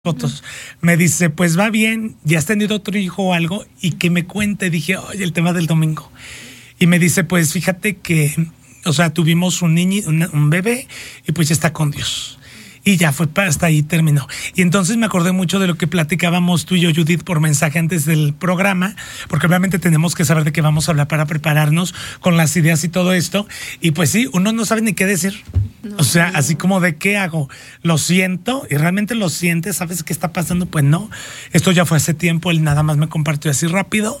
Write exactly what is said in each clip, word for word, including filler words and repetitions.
fotos. Me dice, pues va bien, ya has tenido otro hijo o algo, y que me cuente. Dije, oye, el tema del domingo. Y me dice, pues fíjate que, o sea, tuvimos un niño, un, un bebé, y pues ya está con Dios. Y ya fue, hasta ahí terminó. Y entonces me acordé mucho de lo que platicábamos tú y yo, Judith, por mensaje antes del programa, porque obviamente tenemos que saber de qué vamos a hablar para prepararnos con las ideas y todo esto. Y pues sí, uno no sabe ni qué decir. No, o sea, no. Así como de qué hago. Lo siento, y realmente lo sientes, ¿sabes qué está pasando? Pues no. Esto ya fue hace tiempo, él nada más me compartió así rápido.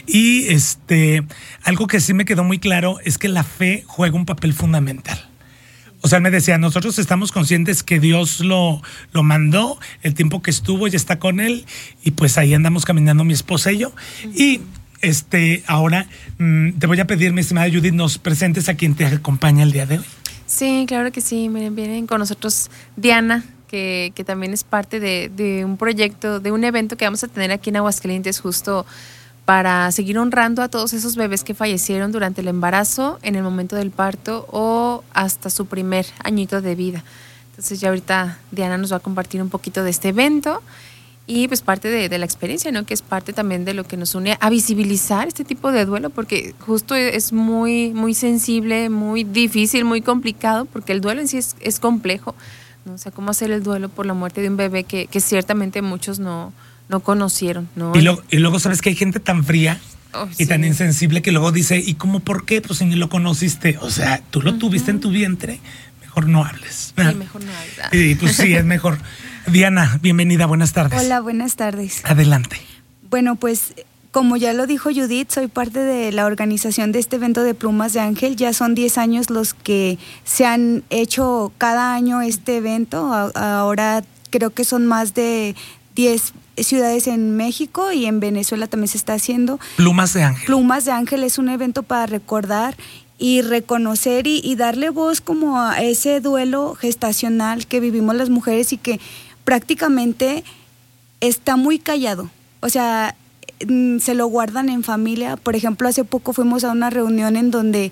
Y este, algo que sí me quedó muy claro es que la fe juega un papel fundamental. O sea, él me decía, nosotros estamos conscientes que Dios lo, lo mandó, el tiempo que estuvo ya está con él, y pues ahí andamos caminando mi esposa y yo. Uh-huh. Y este, ahora mmm, te voy a pedir, mi estimada Judith, nos presentes a quien te acompaña el día de hoy. Sí, claro que sí. Miren, vienen con nosotros Diana, que, que también es parte de, de un proyecto, de un evento que vamos a tener aquí en Aguascalientes, justo para seguir honrando a todos esos bebés que fallecieron durante el embarazo, en el momento del parto o hasta su primer añito de vida. Entonces ya ahorita Diana nos va a compartir un poquito de este evento y pues parte de, de la experiencia, ¿no? Que es parte también de lo que nos une a visibilizar este tipo de duelo, porque justo es muy, muy sensible, muy difícil, muy complicado, porque el duelo en sí es, es complejo, ¿no? O sea, cómo hacer el duelo por la muerte de un bebé que, que ciertamente muchos no... no conocieron, ¿no? Y, lo, y luego sabes que hay gente tan fría oh, y sí. tan insensible que luego dice, ¿y cómo por qué? Pues si ni lo conociste. O sea, tú lo uh-huh. tuviste en tu vientre, mejor no hables. Sí, mejor no hables. Y pues sí, es mejor. Diana, bienvenida, buenas tardes. Hola, buenas tardes. Adelante. Bueno, pues como ya lo dijo Judith, soy parte de la organización de este evento de Plumas de Ángel. Ya son diez años los que se han hecho cada año este evento. Ahora creo que son más de diez ciudades en México y en Venezuela también se está haciendo. Plumas de Ángel. Plumas de Ángel es un evento para recordar y reconocer y, y darle voz como a ese duelo gestacional que vivimos las mujeres y que prácticamente está muy callado. O sea, se lo guardan en familia. Por ejemplo, hace poco fuimos a una reunión en donde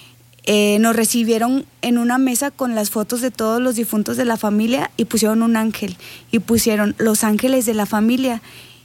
Eh, nos recibieron en una mesa con las fotos de todos los difuntos de la familia y pusieron un ángel y pusieron los ángeles de la familia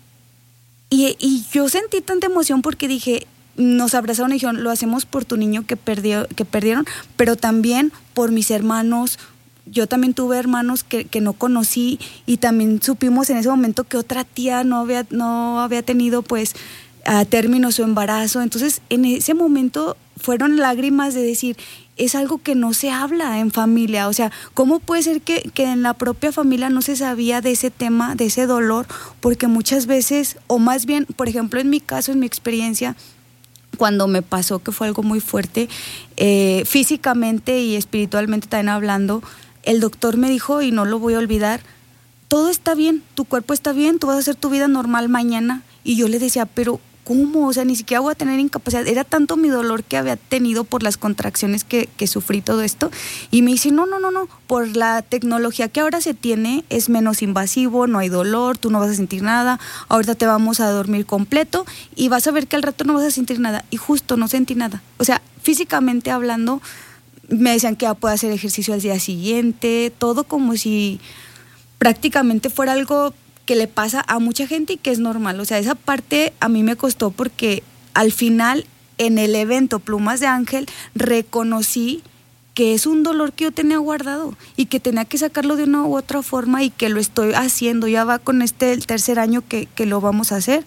y, y yo sentí tanta emoción porque dije, nos abrazaron y dijeron, lo hacemos por tu niño que perdió, que perdieron, pero también por mis hermanos. Yo también tuve hermanos que, que no conocí y también supimos en ese momento que otra tía no había, no había tenido pues a término su embarazo. Entonces en ese momento fueron lágrimas de decir, es algo que no se habla en familia. O sea, ¿cómo puede ser que, que en la propia familia no se sabía de ese tema, de ese dolor? Porque muchas veces, o más bien, por ejemplo, en mi caso, en mi experiencia, cuando me pasó que fue algo muy fuerte, eh, físicamente y espiritualmente también hablando, el doctor me dijo, y no lo voy a olvidar, todo está bien, tu cuerpo está bien, tú vas a hacer tu vida normal mañana. Y yo le decía, pero ¿cómo? O sea, ni siquiera voy a tener incapacidad. Era tanto mi dolor que había tenido por las contracciones que, que sufrí todo esto. Y me dice, no, no, no, no. Por la tecnología que ahora se tiene, es menos invasivo, no hay dolor, tú no vas a sentir nada. Ahorita te vamos a dormir completo y vas a ver que al rato no vas a sentir nada. Y justo no sentí nada. O sea, físicamente hablando, me decían que ya puedo hacer ejercicio al día siguiente. Todo como si prácticamente fuera algo que le pasa a mucha gente y que es normal. O sea, esa parte a mí me costó porque al final en el evento Plumas de Ángel reconocí que es un dolor que yo tenía guardado y que tenía que sacarlo de una u otra forma y que lo estoy haciendo. Ya va con este el tercer año que, que lo vamos a hacer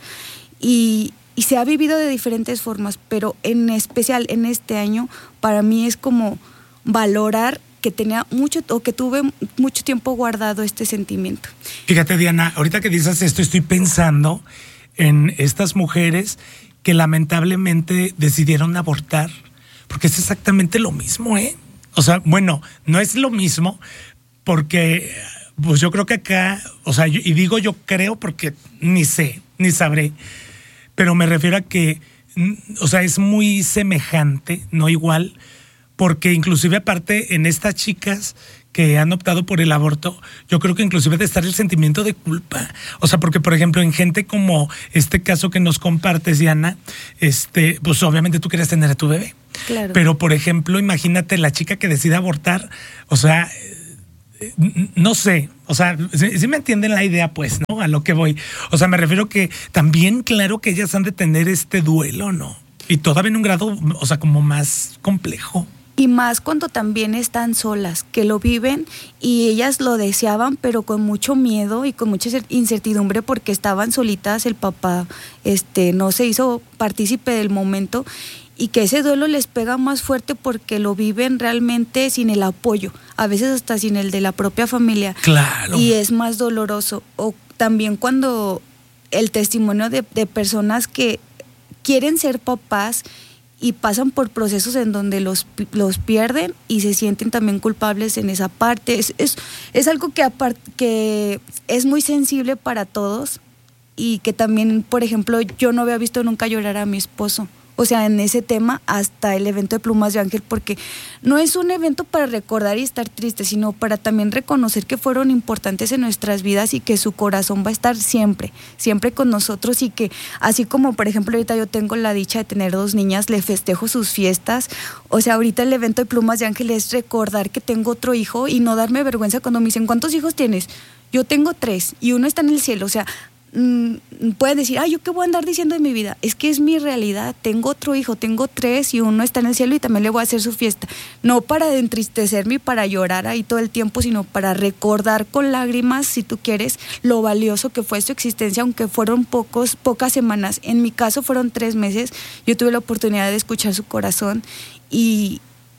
y, y se ha vivido de diferentes formas, pero en especial en este año para mí es como valorar que tenía mucho o que tuve mucho tiempo guardado este sentimiento. Fíjate, Diana, ahorita que dices esto estoy pensando en estas mujeres que lamentablemente decidieron abortar, porque es exactamente lo mismo, ¿eh? O sea, bueno, no es lo mismo porque pues yo creo que acá, o sea, yo, y digo yo creo porque ni sé, ni sabré, pero me refiero a que, o sea, es muy semejante, no igual, porque inclusive aparte en estas chicas que han optado por el aborto, yo creo que inclusive de estar el sentimiento de culpa. O sea, porque por ejemplo en gente como este caso que nos compartes, Diana, este, pues obviamente tú quieres tener a tu bebé. Claro. Pero por ejemplo, imagínate la chica que decide abortar, o sea, no sé, o sea, si, si me entienden la idea, pues, ¿no? A lo que voy. O sea, me refiero que también, claro que ellas han de tener este duelo, ¿no? Y todavía en un grado, o sea, como más complejo. Y más cuando también están solas, que lo viven y ellas lo deseaban, pero con mucho miedo y con mucha incertidumbre porque estaban solitas, el papá este, no se hizo partícipe del momento y que ese duelo les pega más fuerte porque lo viven realmente sin el apoyo, a veces hasta sin el de la propia familia. Claro. Y es más doloroso. O también cuando el testimonio de, de personas que quieren ser papás y pasan por procesos en donde los, los pierden y se sienten también culpables en esa parte. Es, es, es algo que, apart, que es muy sensible para todos y que también, por ejemplo, yo no había visto nunca llorar a mi esposo. O sea, en ese tema hasta el evento de Plumas de Ángel, porque no es un evento para recordar y estar triste, sino para también reconocer que fueron importantes en nuestras vidas y que su corazón va a estar siempre, siempre con nosotros y que así como, por ejemplo, ahorita yo tengo la dicha de tener dos niñas, le festejo sus fiestas. O sea, ahorita el evento de Plumas de Ángel es recordar que tengo otro hijo y no darme vergüenza cuando me dicen, ¿cuántos hijos tienes? Yo tengo tres y uno está en el cielo. O sea, pueden decir, ay, ¿yo qué voy a andar diciendo de mi vida? Es que es mi realidad, tengo otro hijo, tengo tres y uno está en el cielo y también le voy a hacer su fiesta. No para entristecerme y para llorar ahí todo el tiempo, sino para recordar con lágrimas, si tú quieres, lo valioso que fue su existencia, aunque fueron pocos, pocas semanas. En mi caso fueron tres meses, yo tuve la oportunidad de escuchar su corazón y...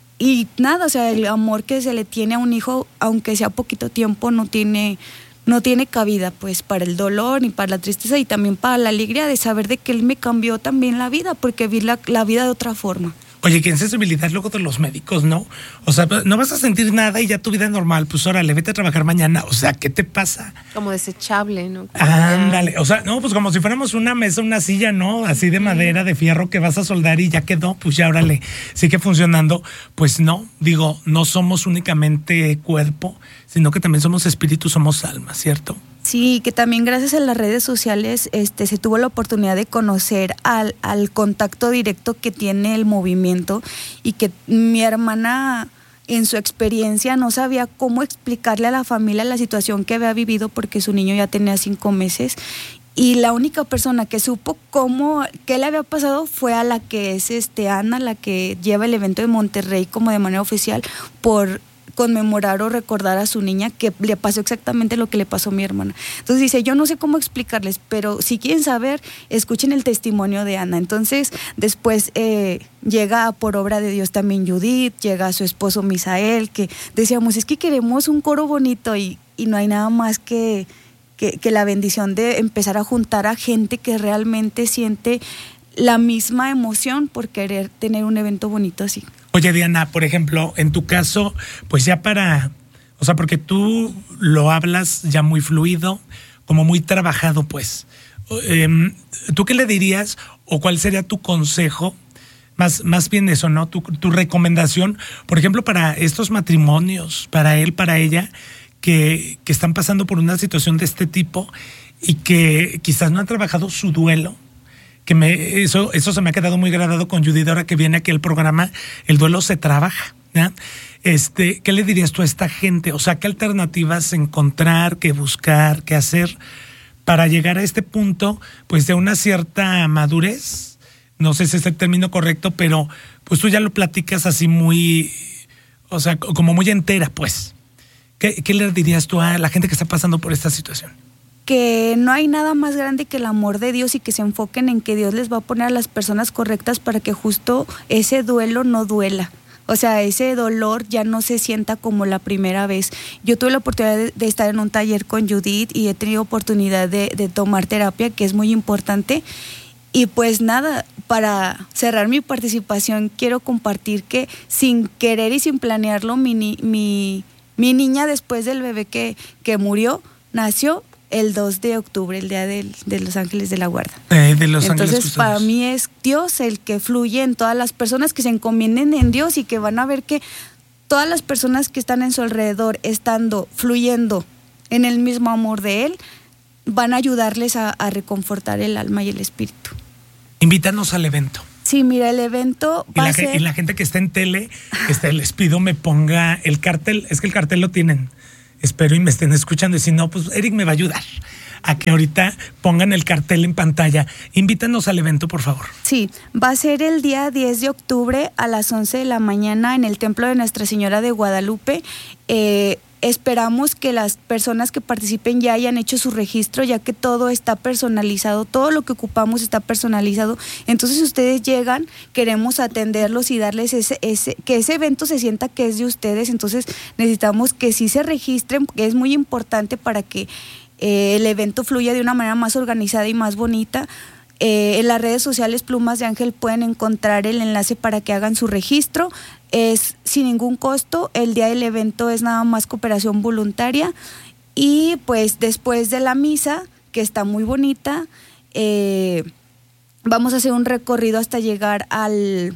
Y nada, o sea, el amor que se le tiene a un hijo, aunque sea poquito tiempo, no tiene... no tiene cabida pues para el dolor ni para la tristeza y también para la alegría de saber de que él me cambió también la vida porque vi la, la vida de otra forma. Oye, qué insensibilidad luego de los médicos, ¿no? O sea, no vas a sentir nada y ya tu vida es normal, pues órale, vete a trabajar mañana. O sea, ¿qué te pasa? Como desechable, ¿no? Ándale, o sea, no, pues como si fuéramos una mesa, una silla, ¿no? Así de madera, de fierro que vas a soldar y ya quedó, pues ya órale, sigue funcionando. Pues no, digo, no somos únicamente cuerpo, sino que también somos espíritu, somos alma, ¿cierto? Sí, que también gracias a las redes sociales este, se tuvo la oportunidad de conocer al, al contacto directo que tiene el movimiento y que mi hermana en su experiencia no sabía cómo explicarle a la familia la situación que había vivido porque su niño ya tenía cinco meses y la única persona que supo cómo, qué le había pasado fue a la que es este Ana, la que lleva el evento de Monterrey como de manera oficial por conmemorar o recordar a su niña que le pasó exactamente lo que le pasó a mi hermana. Entonces dice, yo no sé cómo explicarles, pero si quieren saber, escuchen el testimonio de Ana. Entonces después eh, llega por obra de Dios también Judith, llega su esposo Misael, que decíamos, es que queremos un coro bonito y, y no hay nada más que, que, que la bendición de empezar a juntar a gente que realmente siente la misma emoción por querer tener un evento bonito así. Oye, Diana, por ejemplo, en tu caso, pues ya para, o sea, porque tú lo hablas ya muy fluido, como muy trabajado, pues. Eh, ¿Tú qué le dirías o cuál sería tu consejo? Más, más bien eso, ¿no? Tu, tu recomendación, por ejemplo, para estos matrimonios, para él, para ella, que, que están pasando por una situación de este tipo y que quizás no han trabajado su duelo. Que me, eso, eso se me ha quedado muy grabado con Judith ahora que viene aquí el programa, el duelo se trabaja, ¿no? Este, ¿qué le dirías tú a esta gente? O sea, ¿qué alternativas encontrar, qué buscar, qué hacer para llegar a este punto, pues de una cierta madurez? No sé si es el término correcto, pero pues tú ya lo platicas así muy, o sea, como muy entera, pues. ¿Qué, qué le dirías tú a la gente que está pasando por esta situación? Que no hay nada más grande que el amor de Dios y que se enfoquen en que Dios les va a poner a las personas correctas para que justo ese duelo no duela. O sea, ese dolor ya no se sienta como la primera vez. Yo tuve la oportunidad de, de estar en un taller con Judith y he tenido oportunidad de, de tomar terapia, que es muy importante. Y pues nada, para cerrar mi participación, quiero compartir que sin querer y sin planearlo, mi, mi, mi niña después del bebé que, que murió, nació el dos de octubre, el día de, de Los Ángeles de la Guarda. Eh, de los Entonces, Ángeles para mí es Dios el que fluye en todas las personas que se encomienden en Dios y que van a ver que todas las personas que están en su alrededor, estando, fluyendo en el mismo amor de Él, van a ayudarles a, a reconfortar el alma y el espíritu. Invítanos al evento. Sí, mira, el evento y va la, a ser... y la gente que está en tele, este, les pido me ponga el cartel, es que el cartel lo tienen. espero y me estén escuchando, y si no, pues Eric me va a ayudar a que ahorita pongan el cartel en pantalla. Invítanos al evento, por favor. Sí, va a ser el día diez de octubre a las once de la mañana en el Templo de Nuestra Señora de Guadalupe. Eh, esperamos que las personas que participen ya hayan hecho su registro, ya que todo está personalizado, todo lo que ocupamos está personalizado. Entonces, si ustedes llegan, queremos atenderlos y darles ese, ese, que ese evento se sienta que es de ustedes. Entonces, necesitamos que sí se registren, que es muy importante para que Eh, el evento fluya de una manera más organizada y más bonita. Eh, en las redes sociales Plumas de Ángel pueden encontrar el enlace para que hagan su registro. Es sin ningún costo. El día del evento es nada más cooperación voluntaria. Y pues después de la misa, que está muy bonita, eh, vamos a hacer un recorrido hasta llegar al...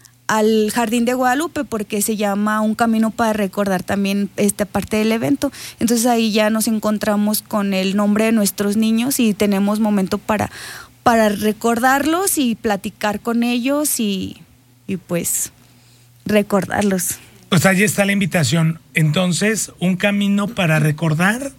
al Jardín de Guadalupe, porque se llama Un Camino para Recordar también esta parte del evento. Entonces ahí ya nos encontramos con el nombre de nuestros niños y tenemos momento para, para recordarlos y platicar con ellos y, y pues recordarlos. Pues ahí está la invitación. Entonces, Un Camino para Recordar,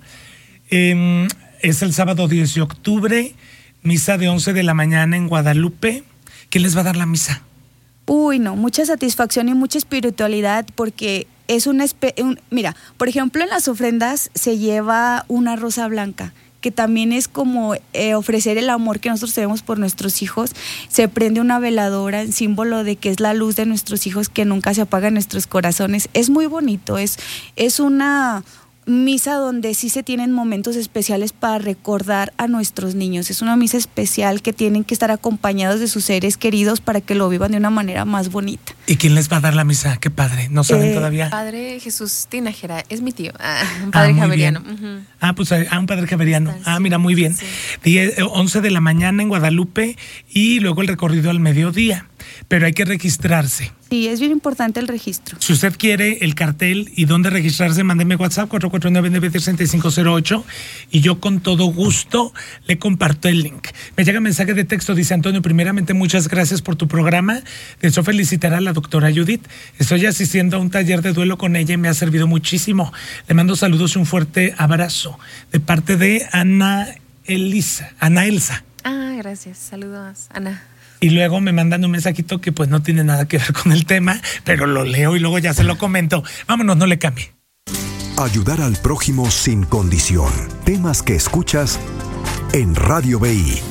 eh, es el sábado diez de octubre, misa de once de la mañana en Guadalupe. ¿Quién les va a dar la misa? Uy, no, mucha satisfacción y mucha espiritualidad, porque es una... Un, mira, por ejemplo, en las ofrendas se lleva una rosa blanca, que también es como eh, ofrecer el amor que nosotros tenemos por nuestros hijos. Se prende una veladora en símbolo de que es la luz de nuestros hijos que nunca se apaga en nuestros corazones. Es muy bonito, es, es una misa donde sí se tienen momentos especiales para recordar a nuestros niños. Es una misa especial que tienen que estar acompañados de sus seres queridos para que lo vivan de una manera más bonita. ¿Y quién les va a dar la misa? Qué padre, ¿no saben eh, todavía? Padre Jesús Tinajera, es mi tío, ah, un padre ah, javeriano. Uh-huh. Ah, pues ah, un padre javeriano. Ah, mira, muy bien. Sí. diez, once de la mañana en Guadalupe y luego el recorrido al mediodía. Pero hay que registrarse. Sí, es bien importante el registro. Si usted quiere el cartel y dónde registrarse, mándeme WhatsApp cuatro cuatro nueve, nueve tres cinco cero ocho y yo con todo gusto le comparto el link. Me llega mensaje de texto, dice Antonio: primeramente, muchas gracias por tu programa. Deseo felicitar a la doctora Judith. Estoy asistiendo a un taller de duelo con ella y me ha servido muchísimo. Le mando saludos y un fuerte abrazo de parte de Ana Elisa, Ana Elsa. Ah, gracias. Saludos, Ana. Y luego me mandan un mensajito que pues no tiene nada que ver con el tema, pero lo leo y luego ya se lo comento. Vámonos, no le cambie. Ayudar al prójimo sin condición. Temas que escuchas en Radio B I.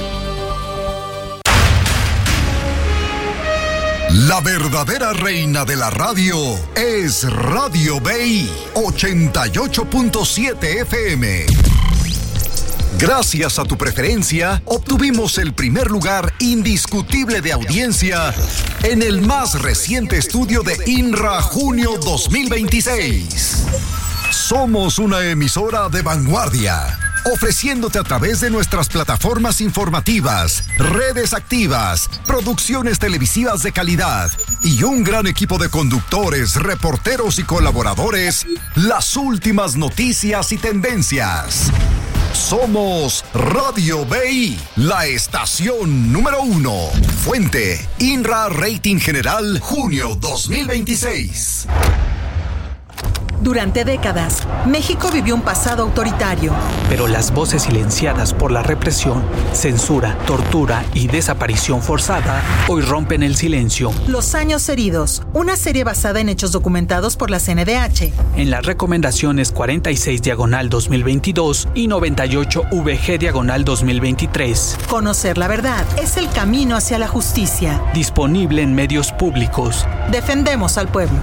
La verdadera reina de la radio es Radio B I ochenta y ocho punto siete F M. Gracias a tu preferencia, obtuvimos el primer lugar indiscutible de audiencia en el más reciente estudio de INRA Junio dos mil veintiséis. Somos una emisora de vanguardia, ofreciéndote a través de nuestras plataformas informativas, redes activas, producciones televisivas de calidad y un gran equipo de conductores, reporteros y colaboradores, las últimas noticias y tendencias. Somos Radio B I, la estación número uno. Fuente: INRA Rating General, junio dos mil veintiséis. Durante décadas, México vivió un pasado autoritario. Pero las voces silenciadas por la represión, censura, tortura y desaparición forzada hoy rompen el silencio. Los años heridos, una serie basada en hechos documentados por la C N D H. En las recomendaciones cuarenta y seis diagonal dos mil veintidós y noventa y ocho V G diagonal dos mil veintitrés. Conocer la verdad es el camino hacia la justicia. Disponible en medios públicos. Defendemos al pueblo.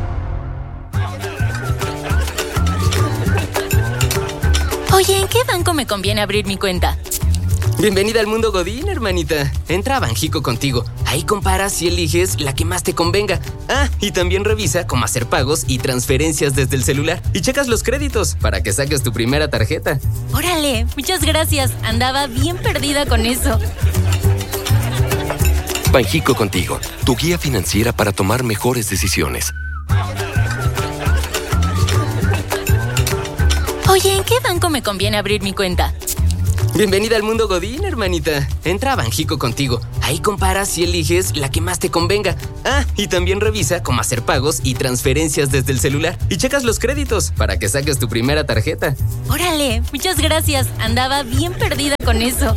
Oye, ¿en qué banco me conviene abrir mi cuenta? Bienvenida al mundo Godín, hermanita. Entra a Banjico Contigo. Ahí comparas y eliges la que más te convenga. Ah, y también revisa cómo hacer pagos y transferencias desde el celular. Y checas los créditos para que saques tu primera tarjeta. ¡Órale! Muchas gracias. Andaba bien perdida con eso. Banjico Contigo, tu guía financiera para tomar mejores decisiones. Oye, ¿en qué banco me conviene abrir mi cuenta? Bienvenida al mundo Godín, hermanita. Entra a Banjico Contigo. Ahí comparas y eliges la que más te convenga. Ah, y también revisa cómo hacer pagos y transferencias desde el celular. Y checas los créditos para que saques tu primera tarjeta. Órale, muchas gracias. Andaba bien perdida con eso.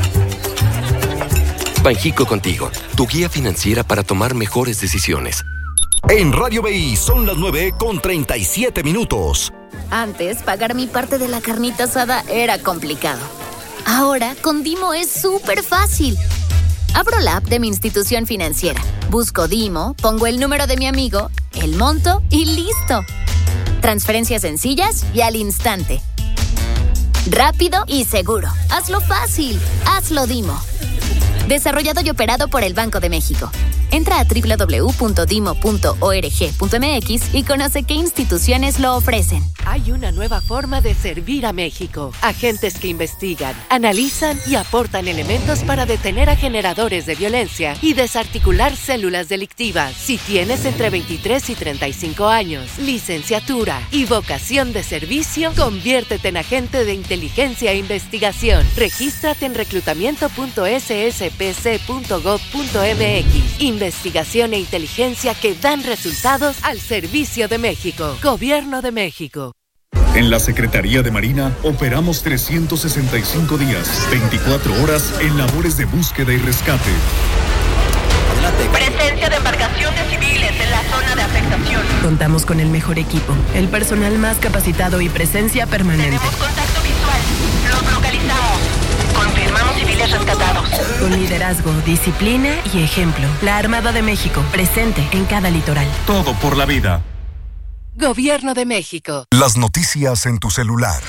Banjico Contigo, tu guía financiera para tomar mejores decisiones. En Radio B I son las nueve con treinta y siete minutos. Antes, pagar mi parte de la carnita asada era complicado. Ahora, con Dimo es súper fácil. Abro la app de mi institución financiera, busco Dimo, pongo el número de mi amigo, el monto y listo. Transferencias sencillas y al instante. Rápido y seguro. Hazlo fácil. Hazlo Dimo. Desarrollado y operado por el Banco de México. Entra a doble u doble u doble u punto dimo punto org punto m x y conoce qué instituciones lo ofrecen. Hay una nueva forma de servir a México. Agentes que investigan, analizan y aportan elementos para detener a generadores de violencia y desarticular células delictivas. Si tienes entre veintitrés y treinta y cinco años, licenciatura y vocación de servicio, conviértete en agente de inteligencia e investigación. Regístrate en reclutamiento punto s s p c punto gov punto m x. Investigación e inteligencia que dan resultados al servicio de México. Gobierno de México. En la Secretaría de Marina operamos trescientos sesenta y cinco días, veinticuatro horas en labores de búsqueda y rescate. Presencia de embarcaciones civiles en la zona de afectación. Contamos con el mejor equipo, el personal más capacitado y presencia permanente. Tenemos contacto visual. Los localizamos. Confirmamos civiles rescatados. Con liderazgo, disciplina y ejemplo. La Armada de México, presente en cada litoral. Todo por la vida. Gobierno de México. Las noticias en tu celular.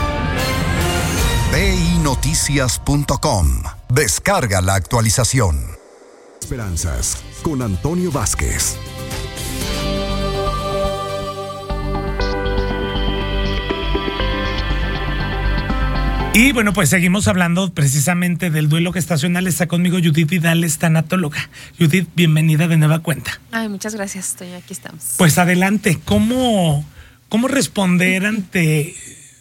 B I noticias punto com. Descarga la actualización. Esperanzas con Antonio Vázquez. Y bueno, pues seguimos hablando precisamente del duelo gestacional. Está conmigo Judith Vidal, es tanatóloga. Judith, bienvenida de nueva cuenta. Ay, muchas gracias, estoy aquí estamos. Pues adelante, ¿cómo, cómo responder ante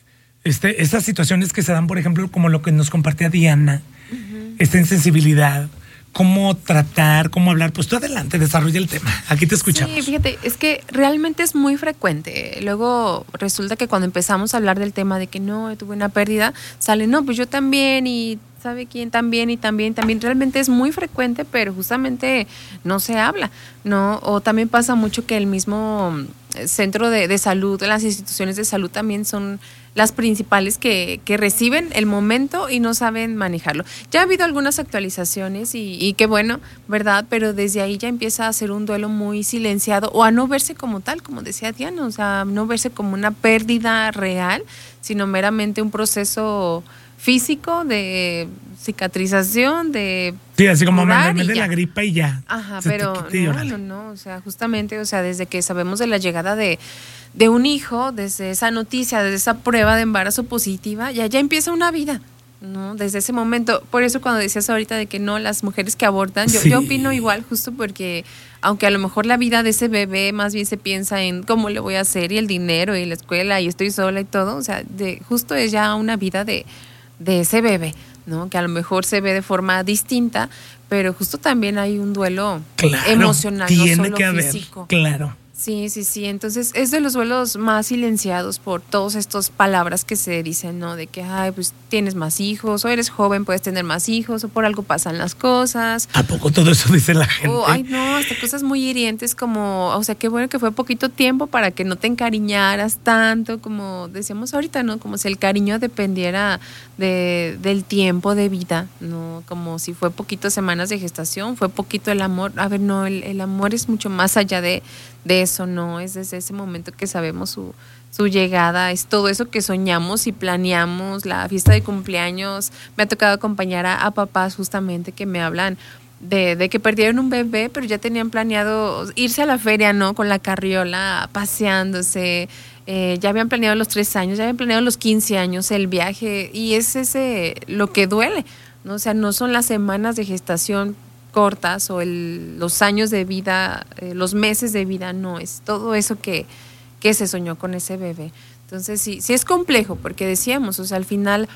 este, estas situaciones que se dan, por ejemplo, como lo que nos compartía Diana, uh-huh. esta insensibilidad? ¿Cómo tratar, cómo hablar? Pues tú adelante, desarrolla el tema. Aquí te escuchamos. Sí, fíjate, es que realmente es muy frecuente. Luego resulta que cuando empezamos a hablar del tema de que no, tuve una pérdida, sale, no, pues yo también y sabe quién también y también, también. Realmente es muy frecuente, pero justamente no se habla, ¿no? O también pasa mucho que el mismo centro de, de salud, las instituciones de salud también son las principales que, que reciben el momento y no saben manejarlo. Ya ha habido algunas actualizaciones y, y qué bueno, ¿verdad? Pero desde ahí ya empieza a ser un duelo muy silenciado o a no verse como tal, como decía Diana, o sea, no verse como una pérdida real, sino meramente un proceso físico de cicatrización, de sí, así como me de la gripa y ya. Ajá, pero no, no, no, o sea, justamente, o sea, desde que sabemos de la llegada de, de un hijo, desde esa noticia, desde esa prueba de embarazo positiva, ya, ya empieza una vida, ¿no? Desde ese momento, por eso cuando decías ahorita de que no, las mujeres que abortan, yo, sí. yo opino igual, justo porque aunque a lo mejor la vida de ese bebé más bien se piensa en cómo le voy a hacer y el dinero y la escuela y estoy sola y todo, o sea, de, justo es ya una vida de de ese bebé, ¿no? Que a lo mejor se ve de forma distinta, pero justo también hay un duelo claro, emocional, tiene no solo que haber, físico. Claro. Sí, sí, sí. Entonces es de los duelos más silenciados por todas estas palabras que se dicen, ¿no? De que, ay, pues tienes más hijos, o eres joven, puedes tener más hijos, o por algo pasan las cosas. ¿A poco todo eso dice la gente? O, ay, no, hasta cosas muy hirientes como, o sea, qué bueno que fue poquito tiempo para que no te encariñaras tanto, como decíamos ahorita, ¿no? Como si el cariño dependiera de, del tiempo de vida, ¿no? Como si fue poquito semanas de gestación, fue poquito el amor. A ver, no, el, el amor es mucho más allá de de eso, no, es desde ese momento que sabemos su, su llegada, es todo eso que soñamos y planeamos, la fiesta de cumpleaños. Me ha tocado acompañar a, a papás justamente que me hablan de, de que perdieron un bebé, pero ya tenían planeado irse a la feria, ¿no? Con la carriola, paseándose, eh, ya habían planeado los tres años, ya habían planeado los quince años, el viaje, y es ese lo que duele, ¿no? O sea, no son las semanas de gestación cortas o el, los años de vida, eh, los meses de vida, no, es todo eso que, que se soñó con ese bebé. Entonces sí, sí es complejo, porque decíamos, o sea, al final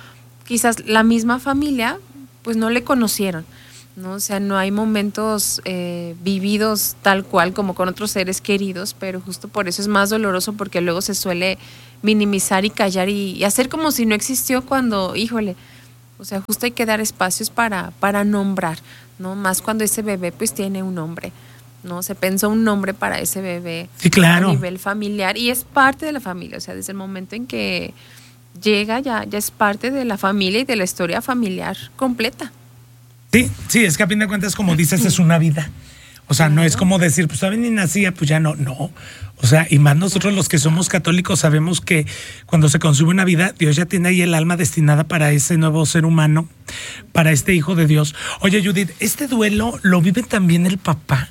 quizás la misma familia, pues no le conocieron, ¿no? O sea, no hay momentos eh, vividos tal cual como con otros seres queridos, pero justo por eso es más doloroso, porque luego se suele minimizar y callar y, y hacer como si no existió cuando, híjole, o sea, justo hay que dar espacios para, para nombrar, ¿no? Más cuando ese bebé pues tiene un nombre, ¿no? Se pensó un nombre para ese bebé. Sí, claro. A nivel familiar y es parte de la familia, o sea, desde el momento en que llega ya, ya es parte de la familia y de la historia familiar completa. Sí, sí, es que a fin de cuentas, como dices, es una vida. O sea, claro. No es como decir, pues todavía ni nacía, pues ya no, no. O sea, y más nosotros los que somos católicos sabemos que cuando se consume una vida, Dios ya tiene ahí el alma destinada para ese nuevo ser humano, para este hijo de Dios. Oye, Judith, ¿este duelo lo vive también el papá?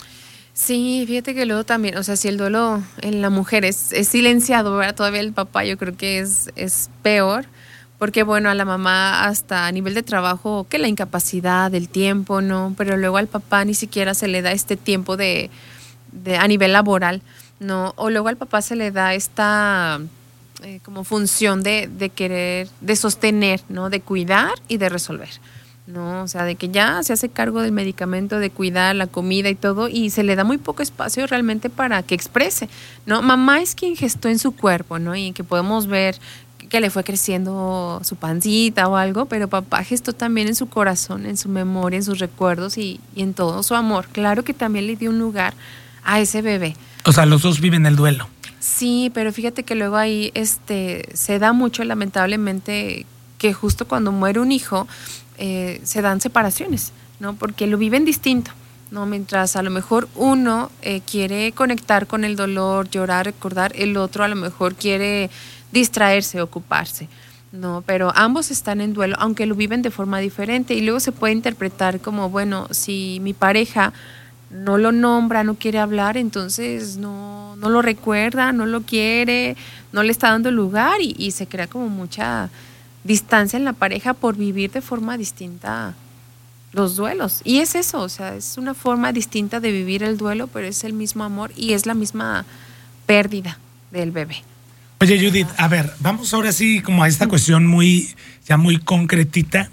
Sí, fíjate que luego también, o sea, si el duelo en la mujer es, es silenciado, ¿verdad? Todavía el papá yo creo que es, es peor, porque bueno, a la mamá hasta a nivel de trabajo, que la incapacidad, el tiempo, ¿no? Pero luego al papá ni siquiera se le da este tiempo de, de a nivel laboral, ¿no? O luego al papá se le da esta eh, como función de, de querer, de sostener, ¿no? De cuidar y de resolver, ¿no? O sea, de que ya se hace cargo del medicamento, de cuidar la comida y todo, y se le da muy poco espacio realmente para que exprese, ¿no? Mamá es quien gestó en su cuerpo, ¿no? Y que podemos ver que le fue creciendo su pancita o algo, pero papá gestó también en su corazón, en su memoria, en sus recuerdos y, y en todo su amor. Claro que también le dio un lugar a ese bebé. O sea, los dos viven el duelo. Sí, pero fíjate que luego ahí este, se da mucho, lamentablemente, que justo cuando muere un hijo, eh, se dan separaciones, ¿no? Porque lo viven distinto, ¿no? Mientras a lo mejor uno eh, quiere conectar con el dolor, llorar, recordar, el otro a lo mejor quiere distraerse, ocuparse, ¿no? Pero ambos están en duelo, aunque lo viven de forma diferente, y luego se puede interpretar como, bueno, si mi pareja no lo nombra, no quiere hablar, entonces no, no lo recuerda, no lo quiere, no le está dando lugar, y, y se crea como mucha distancia en la pareja por vivir de forma distinta los duelos. Y es eso, o sea, es una forma distinta de vivir el duelo, pero es el mismo amor y es la misma pérdida del bebé. Oye, Judith, a ver, vamos ahora sí como a esta cuestión muy, ya muy concretita.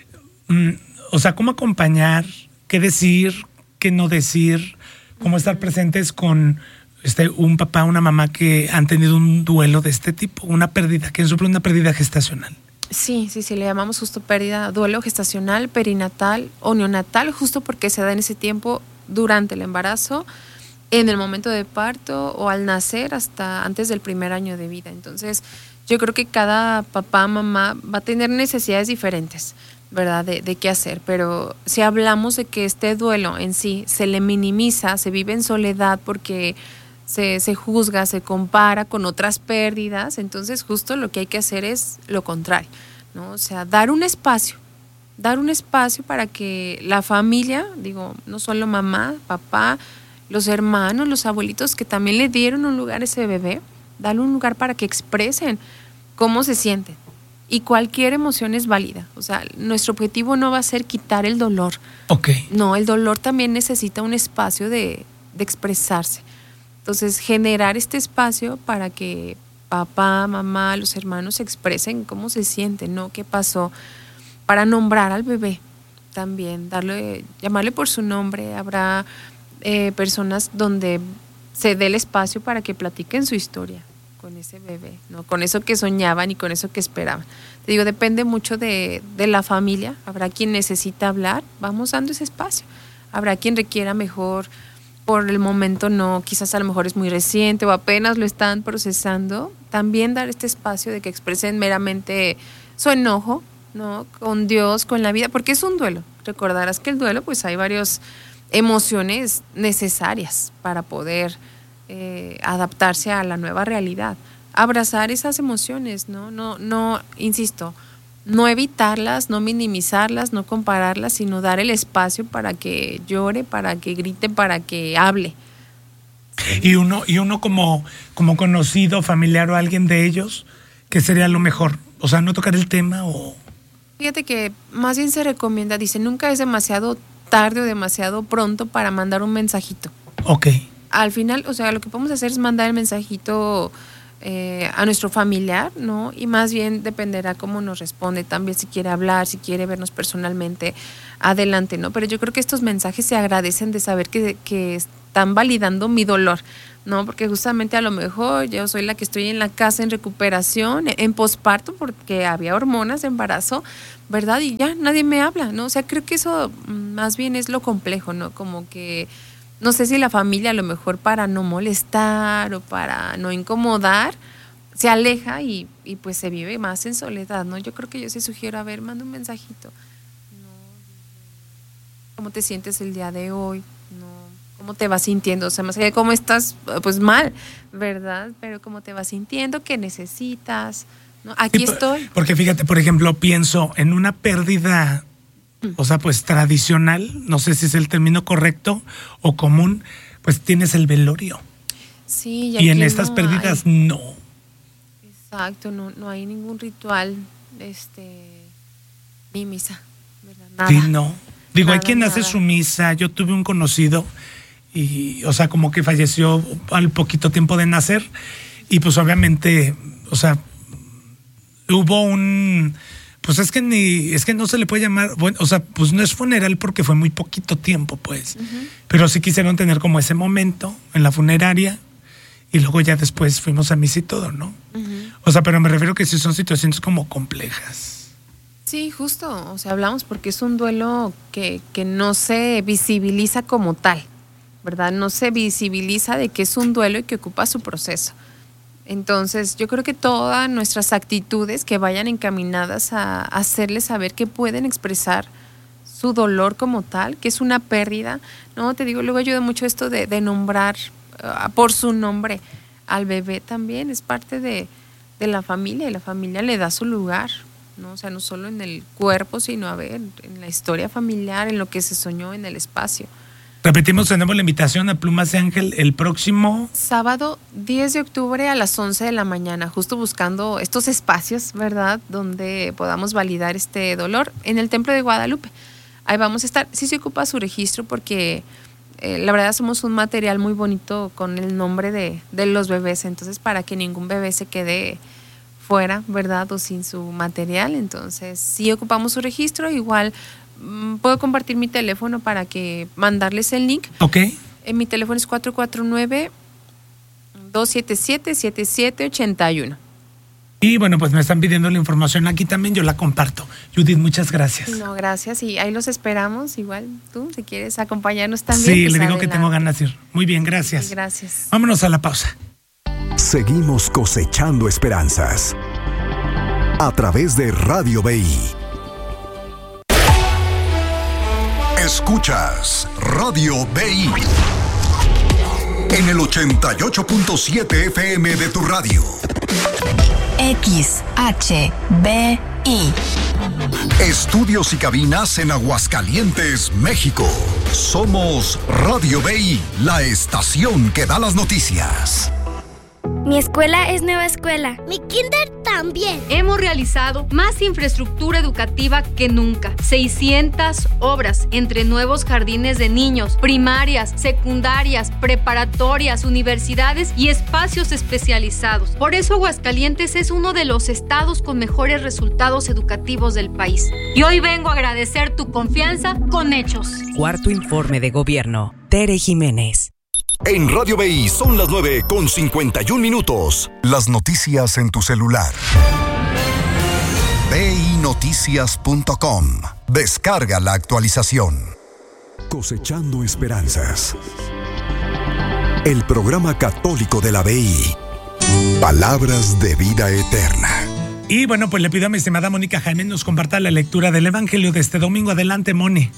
Mm, o sea, ¿cómo acompañar? ¿Qué decir? ¿Qué no decir? ¿Cómo estar presentes con este, un papá, una mamá que han tenido un duelo de este tipo? Una pérdida, que sufre una pérdida gestacional. Sí, sí, sí, le llamamos justo pérdida, duelo gestacional, perinatal o neonatal, justo porque se da en ese tiempo durante el embarazo, en el momento de parto o al nacer hasta antes del primer año de vida. Entonces, yo creo que cada papá, mamá va a tener necesidades diferentes, ¿verdad? De, de qué hacer. Pero si hablamos de que este duelo en sí se le minimiza, se vive en soledad porque se, se juzga, se compara con otras pérdidas, entonces justo lo que hay que hacer es lo contrario, ¿no? O sea, dar un espacio, dar un espacio para que la familia, digo, no solo mamá, papá, los hermanos, los abuelitos que también le dieron un lugar a ese bebé, darle un lugar para que expresen cómo se sienten. Y cualquier emoción es válida. O sea, nuestro objetivo no va a ser quitar el dolor. Ok. No, el dolor también necesita un espacio de, de expresarse. Entonces, generar este espacio para que papá, mamá, los hermanos expresen cómo se sienten, ¿no? ¿Qué pasó? Para nombrar al bebé también, darle, llamarle por su nombre. Habrá Eh, personas donde se dé el espacio para que platiquen su historia con ese bebé, ¿no? Con eso que soñaban y con eso que esperaban. Te digo, depende mucho de, de la familia. Habrá quien necesita hablar, vamos dando ese espacio. Habrá quien requiera mejor, por el momento no, quizás a lo mejor es muy reciente o apenas lo están procesando. También dar este espacio de que expresen meramente su enojo, ¿no? Con Dios, con la vida, porque es un duelo. Recordarás que el duelo, pues hay varios emociones necesarias para poder eh, adaptarse a la nueva realidad. Abrazar esas emociones, ¿no? No, no, insisto, no evitarlas, no minimizarlas, no compararlas, sino dar el espacio para que llore, para que grite, para que hable. Y uno, y uno como, como conocido, familiar o alguien de ellos, ¿qué sería lo mejor? O sea, no tocar el tema o... Fíjate que más bien se recomienda, dice, nunca es demasiado tarde o demasiado pronto para mandar un mensajito. Ok. Al final, o sea, lo que podemos hacer es mandar el mensajito eh, a nuestro familiar, ¿no? Y más bien dependerá cómo nos responde también, si quiere hablar, si quiere vernos personalmente, adelante, ¿no? Pero yo creo que estos mensajes se agradecen de saber que, que están validando mi dolor, ¿no? Porque justamente a lo mejor yo soy la que estoy en la casa en recuperación, en posparto, porque había hormonas de embarazo, ¿verdad? Y ya nadie me habla, ¿no? O sea, creo que eso más bien es lo complejo, ¿no? Como que no sé si la familia a lo mejor para no molestar o para no incomodar se aleja y, y pues se vive más en soledad, ¿no? Yo creo que yo sí sugiero, a ver, manda un mensajito. No, ¿cómo te sientes el día de hoy? No, ¿cómo te vas sintiendo? O sea, más allá de cómo estás, pues mal, ¿verdad? Pero ¿cómo te vas sintiendo? ¿Qué necesitas? ¿No? Aquí por, estoy. Porque fíjate, por ejemplo, pienso en una pérdida, o sea, pues tradicional, no sé si es el término correcto o común, pues tienes el velorio. Sí, y, y en estas no pérdidas hay. no. Exacto, no, no hay ningún ritual, este, ni misa, ¿verdad? Nada. Sí, no. Digo, nada, hay quien nada. hace su misa. Yo tuve un conocido y, o sea, como que falleció al poquito tiempo de nacer y pues obviamente, o sea, hubo un... Pues es que ni, es que no se le puede llamar, bueno, o sea, pues no es funeral porque fue muy poquito tiempo, pues. Uh-huh. Pero sí quisieron tener como ese momento en la funeraria y luego ya después fuimos a misa y todo, ¿no? Uh-huh. O sea, pero me refiero que sí son situaciones como complejas. Sí, justo, o sea, hablamos porque es un duelo que, que no se visibiliza como tal, ¿verdad? No se visibiliza de que es un duelo y que ocupa su proceso. Entonces, yo creo que todas nuestras actitudes que vayan encaminadas a hacerles saber que pueden expresar su dolor como tal, que es una pérdida, ¿no? Te digo, luego ayuda mucho esto de, de nombrar uh, por su nombre al bebé también, es parte de, de la familia y la familia le da su lugar, ¿no? O sea, no solo en el cuerpo, sino a ver, en la historia familiar, en lo que se soñó en el espacio. Repetimos, tenemos la invitación a Plumas de Ángel el próximo... Sábado diez de octubre a las once de la mañana, justo buscando estos espacios, ¿verdad?, donde podamos validar este dolor en el Templo de Guadalupe. Ahí vamos a estar. Sí se ocupa su registro porque eh, la verdad somos un material muy bonito con el nombre de, de los bebés, entonces para que ningún bebé se quede fuera, ¿verdad?, o sin su material. Entonces sí ocupamos su registro, igual... Puedo compartir mi teléfono para que mandarles el link. Ok. En mi teléfono es cuatro cuatro nueve, dos siete siete, siete siete ocho uno. Y bueno, pues me están pidiendo la información aquí también, yo la comparto. Judith, muchas gracias. No, gracias. Y ahí los esperamos. Igual tú, si quieres acompañarnos también. Sí, pues le digo adelante. que tengo ganas de ir. Muy bien, gracias. Sí, gracias. Vámonos a la pausa. Seguimos cosechando esperanzas a través de Radio B I. Escuchas Radio B I en el ochenta y ocho punto siete F M de tu radio. X H B I. Estudios y cabinas en Aguascalientes, México. Somos Radio B I, la estación que da las noticias. Mi escuela es nueva escuela. Mi kinder también. Hemos realizado más infraestructura educativa que nunca. seiscientas obras entre nuevos jardines de niños, primarias, secundarias, preparatorias, universidades y espacios especializados. Por eso Aguascalientes es uno de los estados con mejores resultados educativos del país. Y hoy vengo a agradecer tu confianza con hechos. Cuarto informe de gobierno. Tere Jiménez. En Radio B I son las nueve con cincuenta y un minutos. Las noticias en tu celular. B I noticias punto com. Descarga la actualización. Cosechando esperanzas. El programa católico de la B I. Palabras de vida eterna. Y bueno, pues le pido a mi estimada Mónica Jaime nos comparta la lectura del Evangelio de este domingo. Adelante, Moni.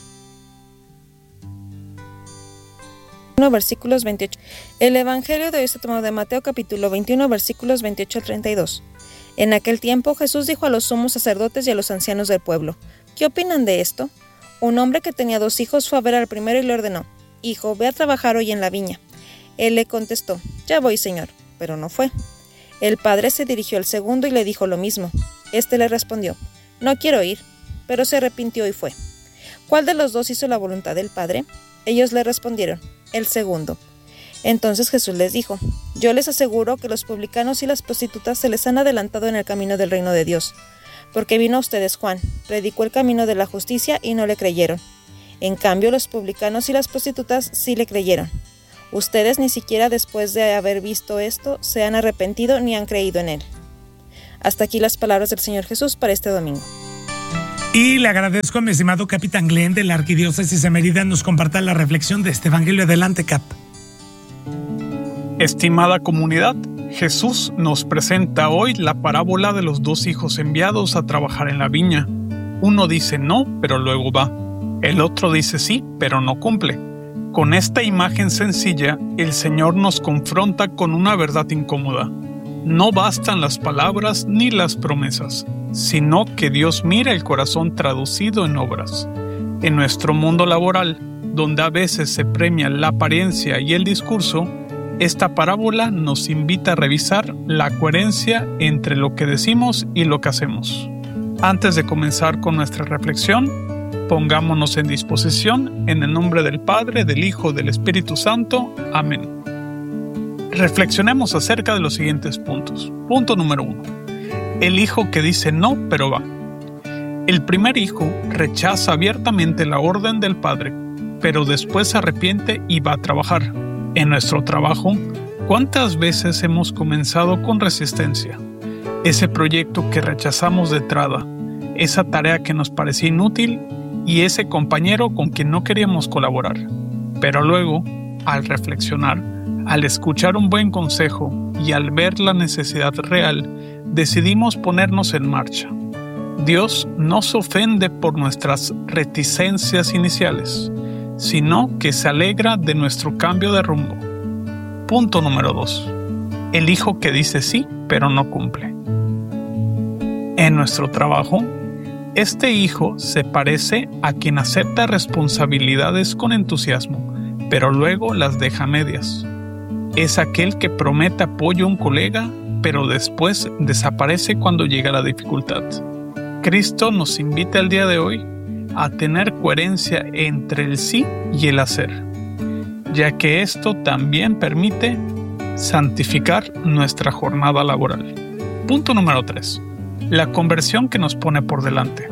Versículos veintiocho. El Evangelio de hoy está tomado de Mateo capítulo veintiuno, versículos veintiocho al treinta y dos. En aquel tiempo Jesús dijo a los sumos sacerdotes y a los ancianos del pueblo: ¿Qué opinan de esto? Un hombre que tenía dos hijos fue a ver al primero y le ordenó: Hijo, ve a trabajar hoy en la viña. Él le contestó: Ya voy, señor, pero no fue. El padre se dirigió al segundo y le dijo lo mismo. Este le respondió: No quiero ir, pero se arrepintió y fue. ¿Cuál de los dos hizo la voluntad del padre? Ellos le respondieron: El segundo. Entonces Jesús les dijo: yo les aseguro que los publicanos y las prostitutas se les han adelantado en el camino del reino de Dios, porque vino a ustedes Juan, predicó el camino de la justicia y no le creyeron. En cambio, los publicanos y las prostitutas sí le creyeron. Ustedes ni siquiera después de haber visto esto se han arrepentido ni han creído en él. Hasta aquí las palabras del Señor Jesús para este domingo. Y le agradezco a mi estimado Capitán Glenn de la Arquidiócesis de Mérida nos comparta la reflexión de este evangelio. Adelante, Cap. Estimada comunidad, Jesús nos presenta hoy la parábola de los dos hijos enviados a trabajar en la viña. Uno dice no, pero luego va. El otro dice sí, pero no cumple. Con esta imagen sencilla, el Señor nos confronta con una verdad incómoda. No bastan las palabras ni las promesas, sino que Dios mira el corazón traducido en obras. En nuestro mundo laboral, donde a veces se premia la apariencia y el discurso, esta parábola nos invita a revisar la coherencia entre lo que decimos y lo que hacemos. Antes de comenzar con nuestra reflexión, pongámonos en disposición en el nombre del Padre, del Hijo, del Espíritu Santo. Amén. Reflexionemos acerca de los siguientes puntos. Punto número uno. El hijo que dice no, pero va. El primer hijo rechaza abiertamente la orden del padre, pero después se arrepiente y va a trabajar. En nuestro trabajo, ¿cuántas veces hemos comenzado con resistencia? Ese proyecto que rechazamos de entrada, esa tarea que nos parecía inútil y ese compañero con quien no queríamos colaborar. Pero luego, al reflexionar, al escuchar un buen consejo y al ver la necesidad real, decidimos ponernos en marcha. Dios no se ofende por nuestras reticencias iniciales, sino que se alegra de nuestro cambio de rumbo. Punto número dos. El hijo que dice sí, pero no cumple. En nuestro trabajo, este hijo se parece a quien acepta responsabilidades con entusiasmo, pero luego las deja a medias. Es aquel que promete apoyo a un colega, pero después desaparece cuando llega la dificultad. Cristo nos invita el día de hoy a tener coherencia entre el sí y el hacer, ya que esto también permite santificar nuestra jornada laboral. Punto número tres. La conversión que nos pone por delante.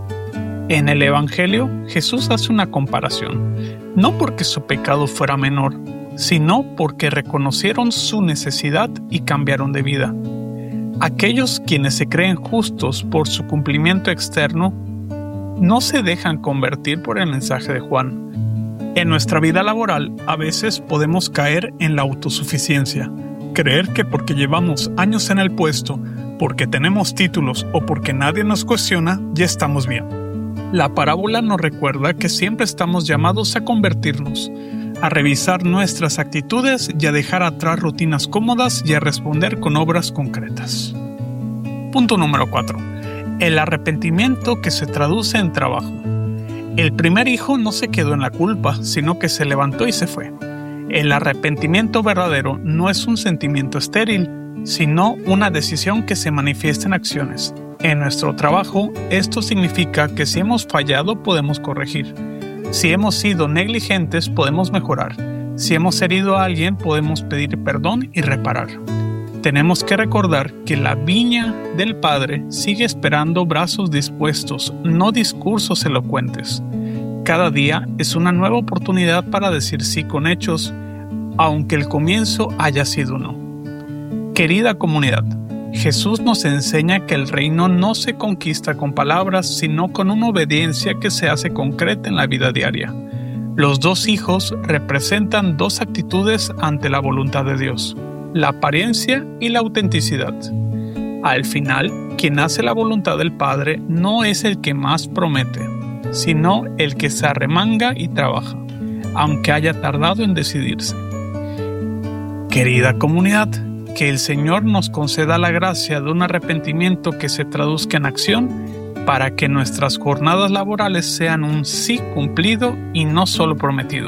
En el Evangelio, Jesús hace una comparación, no porque su pecado fuera menor, sino porque reconocieron su necesidad y cambiaron de vida. Aquellos quienes se creen justos por su cumplimiento externo no se dejan convertir por el mensaje de Juan. En nuestra vida laboral, a veces podemos caer en la autosuficiencia, creer que porque llevamos años en el puesto, porque tenemos títulos o porque nadie nos cuestiona, ya estamos bien. La parábola nos recuerda que siempre estamos llamados a convertirnos, a revisar nuestras actitudes y a dejar atrás rutinas cómodas y a responder con obras concretas. Punto número cuatro. El arrepentimiento que se traduce en trabajo. El primer hijo no se quedó en la culpa, sino que se levantó y se fue. El arrepentimiento verdadero no es un sentimiento estéril, sino una decisión que se manifiesta en acciones. En nuestro trabajo, esto significa que si hemos fallado, podemos corregir. Si hemos sido negligentes, podemos mejorar. Si hemos herido a alguien, podemos pedir perdón y reparar. Tenemos que recordar que la viña del Padre sigue esperando brazos dispuestos, no discursos elocuentes. Cada día es una nueva oportunidad para decir sí con hechos, aunque el comienzo haya sido no. Querida comunidad, Jesús nos enseña que el reino no se conquista con palabras, sino con una obediencia que se hace concreta en la vida diaria. Los dos hijos representan dos actitudes ante la voluntad de Dios: la apariencia y la autenticidad. Al final, quien hace la voluntad del Padre no es el que más promete, sino el que se arremanga y trabaja, aunque haya tardado en decidirse. Querida comunidad, que el Señor nos conceda la gracia de un arrepentimiento que se traduzca en acción para que nuestras jornadas laborales sean un sí cumplido y no solo prometido.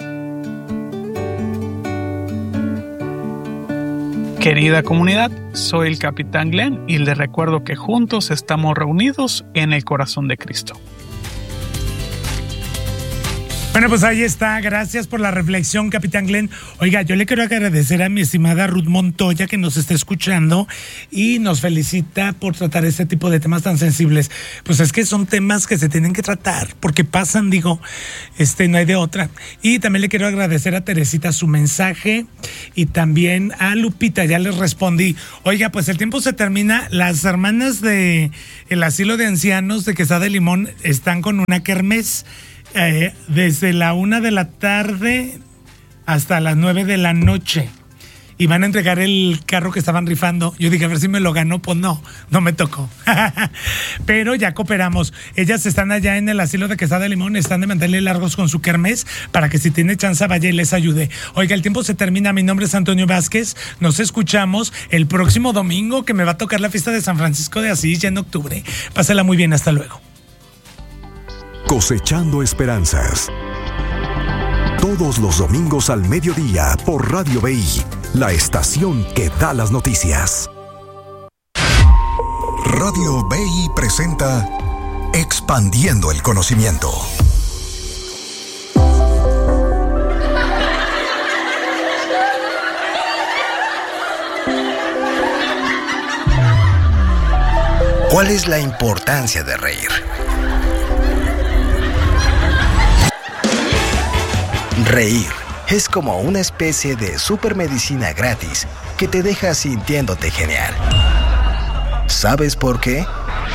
Querida comunidad, soy el Capitán Glenn y les recuerdo que juntos estamos reunidos en el corazón de Cristo. Bueno, pues ahí está. Gracias por la reflexión, Capitán Glenn. Oiga, yo le quiero agradecer a mi estimada Ruth Montoya que nos está escuchando y nos felicita por tratar este tipo de temas tan sensibles. Pues es que son temas que se tienen que tratar porque pasan, digo, este, no hay de otra. Y también le quiero agradecer a Teresita su mensaje y también a Lupita, ya les respondí. Oiga, pues el tiempo se termina. Las hermanas de el asilo de ancianos de Quesada de Limón están con una kermés. Eh, desde la una de la tarde hasta las nueve de la noche y van a entregar el carro que estaban rifando. Yo dije, a ver si me lo ganó. Pues no, no me tocó. Pero ya cooperamos. Ellas están allá en el asilo de Quesada de Limón, están de mantenerle largos con su kermés para que si tiene chance vaya y les ayude. Oiga, el tiempo se termina. Mi nombre es Antonio Vázquez. Nos escuchamos el próximo domingo, que me va a tocar la fiesta de San Francisco de Asís ya en octubre. Pásela muy bien, hasta luego. Cosechando esperanzas. Todos los domingos al mediodía por Radio B I, la estación que da las noticias. Radio B I presenta Expandiendo el Conocimiento. ¿Cuál es la importancia de reír? Reír es como una especie de supermedicina gratis que te deja sintiéndote genial. ¿Sabes por qué?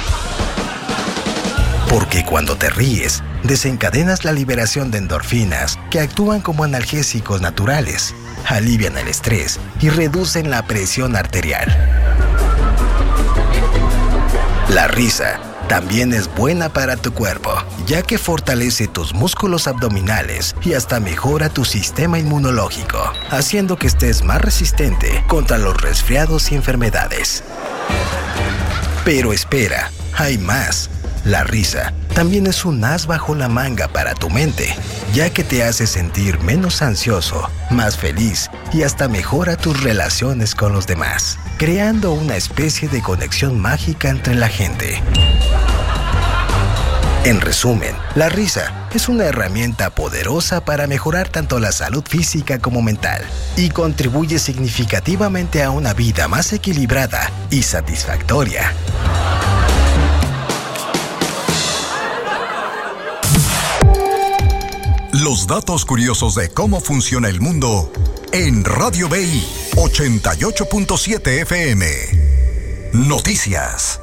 Porque cuando te ríes, desencadenas la liberación de endorfinas que actúan como analgésicos naturales, alivian el estrés y reducen la presión arterial. La risa también es buena para tu cuerpo, ya que fortalece tus músculos abdominales y hasta mejora tu sistema inmunológico, haciendo que estés más resistente contra los resfriados y enfermedades. Pero espera, hay más. La risa también es un as bajo la manga para tu mente, ya que te hace sentir menos ansioso, más feliz y hasta mejora tus relaciones con los demás, creando una especie de conexión mágica entre la gente. En resumen, la risa es una herramienta poderosa para mejorar tanto la salud física como mental y contribuye significativamente a una vida más equilibrada y satisfactoria. Los datos curiosos de cómo funciona el mundo en Radio B I ochenta y ocho punto siete F M. Noticias.